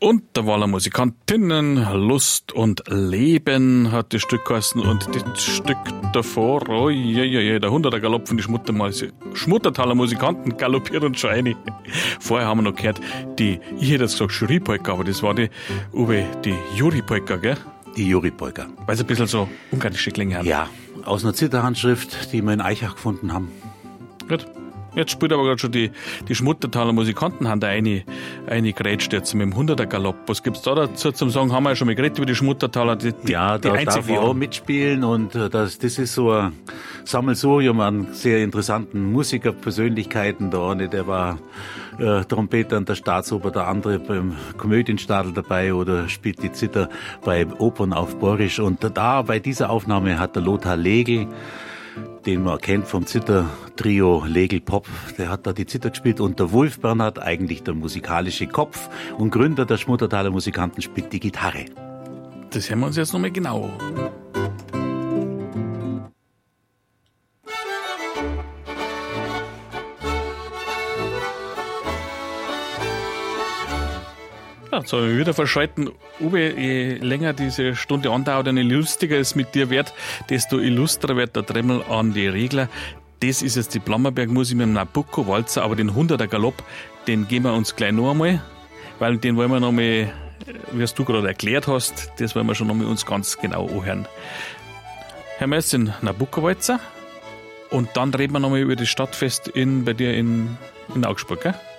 Und da waren Musikantinnen, Lust und Leben hat das Stück geheißen und das Stück davor, oh je, der 100er Galopp von die Schmuttertaler Musikanten galoppieren schon eine. Vorher haben wir noch gehört, ich hätte jetzt gesagt Jury-Polka, aber das war die Jury-Polka, gell? Die Jury-Polka. Weil sie ein bisschen so ungarische Klänge haben. Ja, aus einer Zitterhandschrift, die wir in Eichach gefunden haben. Gut. Jetzt spielt aber gerade schon die Schmuttertaler Musikanten haben da eine gerätscht jetzt mit dem 100er Galopp. Was gibt's da dazu zum Sagen? Haben wir ja schon mal geredet über die Schmuttertaler. Ja, da darf ich auch mitspielen und das ist so ein Sammelsurium an sehr interessanten Musikerpersönlichkeiten. Der eine, der war Trompeter an der Staatsoper, der andere beim Komödienstadel dabei oder spielt die Zither bei Opern auf Borisch. Und da bei dieser Aufnahme hat der Lothar Legl, den man kennt vom Zither-Trio Legl Pop, der hat da die Zither gespielt und der Wolf Bernhard, eigentlich der musikalische Kopf und Gründer der Schmuttertaler Musikanten, spielt die Gitarre. Das hören wir uns jetzt nochmal genau. Ja, jetzt habe ich wieder verschalten. Uwe, je länger diese Stunde andauert und je lustiger es mit dir wird, desto illustrer wird der Dremmel an die Regler. Das ist jetzt die Plammerberg-Musik mit dem Nabucco-Walzer, aber den 100er Galopp, den geben wir uns gleich noch einmal, weil den wollen wir noch mal, wie du gerade erklärt hast, das wollen wir schon noch mal uns ganz genau anhören. Hören wir jetzt den Nabucco-Walzer und dann reden wir noch mal über das Stadtfest bei dir in Augsburg, gell?